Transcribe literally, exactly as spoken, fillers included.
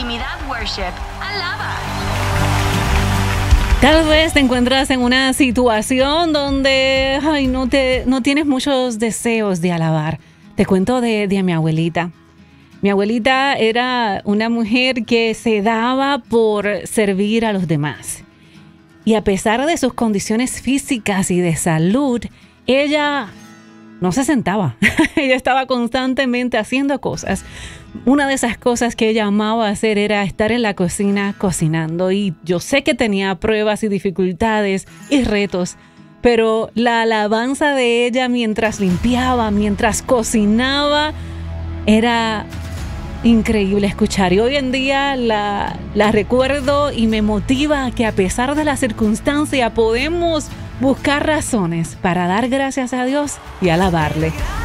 Intimidad Worship. Alaba. Tal vez te encuentras en una situación donde ay, no, te, no tienes muchos deseos de alabar. Te cuento de, de mi abuelita. Mi abuelita era una mujer que se daba por servir a los demás. Y a pesar de sus condiciones físicas y de salud, ella no se sentaba. Ella estaba constantemente haciendo cosas. Una de esas cosas que ella amaba hacer era estar en la cocina cocinando. Y yo sé que tenía pruebas y dificultades y retos, pero la alabanza de ella mientras limpiaba, mientras cocinaba, era increíble escuchar. Y hoy en día la, la recuerdo y me motiva a que a pesar de la circunstancia podemos buscar razones para dar gracias a Dios y alabarle.